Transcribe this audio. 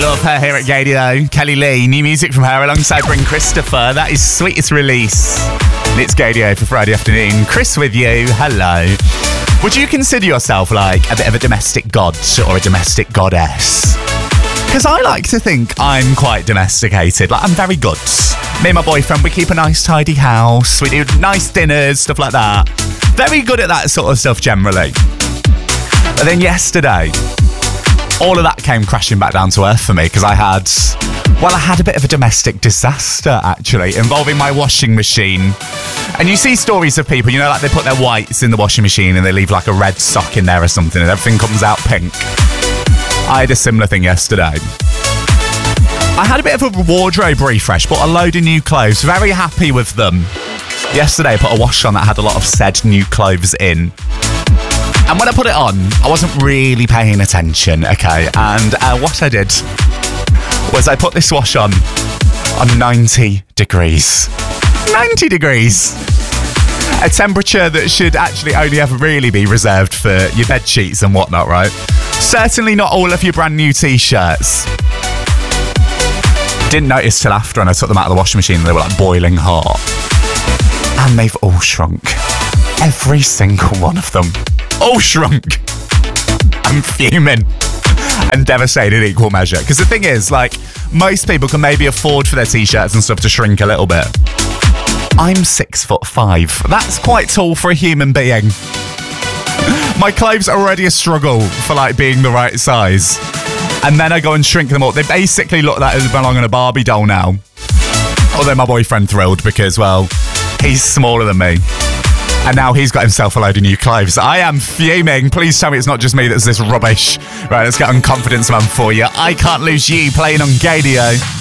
love her here at Gaydio. Kelly Lee, new music from her alongside Bryn Christopher. That is Sweetest Release. And it's Gaydio for Friday afternoon. Chris with you. Hello. Would you consider yourself like a bit of a domestic god or a domestic goddess? Because I like to think I'm quite domesticated. Like, I'm very good. Me and my boyfriend, we keep a nice tidy house. We do nice dinners, stuff like that. Very good at that sort of stuff generally. But then yesterday, all of that came crashing back down to earth for me because I had a bit of a domestic disaster, actually, involving my washing machine. And you see stories of people, you know, like they put their whites in the washing machine and they leave like a red sock in there or something and everything comes out pink. I had a similar thing yesterday. I had a bit of a wardrobe refresh, bought a load of new clothes, very happy with them. Yesterday I put a wash on that had a lot of said new clothes in. And when I put it on, I wasn't really paying attention, okay? And what I did was I put this wash on 90 degrees. 90 degrees! A temperature that should actually only ever really be reserved for your bed sheets and whatnot, right? Certainly not all of your brand new t-shirts. Didn't notice till after when I took them out of the washing machine and they were like boiling hot. And they've all shrunk. Every single one of them. All shrunk. I'm fuming and devastated in equal measure. Because the thing is, like, most people can maybe afford for their t-shirts and stuff to shrink a little bit. I'm 6'5". That's quite tall for a human being. My clothes are already a struggle for like being the right size. And then I go and shrink them up. They basically look like they belong on a Barbie doll now. Although my boyfriend thrilled because, well, he's smaller than me. And now he's got himself a load of new clothes. I am fuming. Please tell me it's not just me that's this rubbish. Right, let's get on Confidence Man for you. I Can't Lose You, playing on Gaydio.